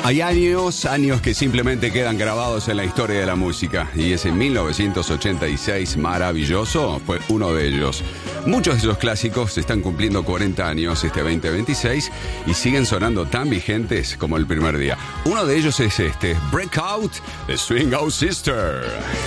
Hay años que simplemente quedan grabados en la historia de la música. Y ese 1986 maravilloso fue uno de ellos. Muchos de esos clásicos están cumpliendo 40 años este 2026 y siguen sonando tan vigentes como el primer día. Uno de ellos es este, Breakout de Swing Out Sister.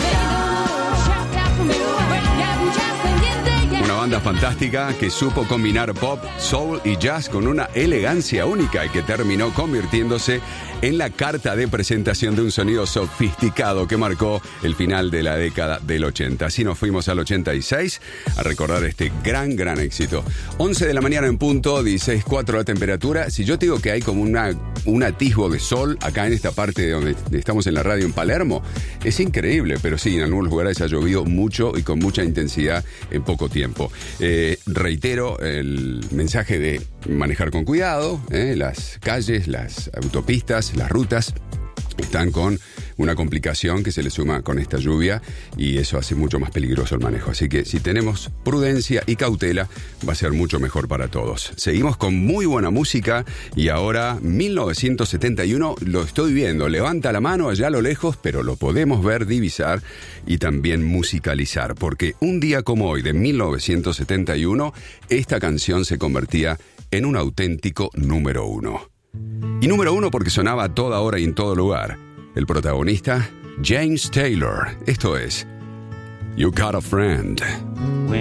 Una banda fantástica que supo combinar pop, soul y jazz con una elegancia única y que terminó convirtiéndose en la carta de presentación de un sonido sofisticado que marcó el final de la década del 80. Así nos fuimos al 86 a recordar este gran éxito. 11 de la mañana en punto, 16.4 la temperatura. Si yo te digo que hay como un atisbo de sol acá en esta parte de donde estamos en la radio en Palermo, es increíble, pero sí, en algunos lugares ha llovido mucho y con mucha intensidad en poco tiempo. Reitero el mensaje de manejar con cuidado, las calles, las autopistas, las rutas están con una complicación que se le suma con esta lluvia y eso hace mucho más peligroso el manejo. Así que si tenemos prudencia y cautela, va a ser mucho mejor para todos. Seguimos con muy buena música y ahora 1971 lo estoy viendo. Levanta la mano allá a lo lejos, pero lo podemos ver, divisar y también musicalizar. Porque un día como hoy de 1971, esta canción se convertía en un auténtico número uno. Y número uno porque sonaba a toda hora y en todo lugar. El protagonista, James Taylor. Esto es You Got a Friend.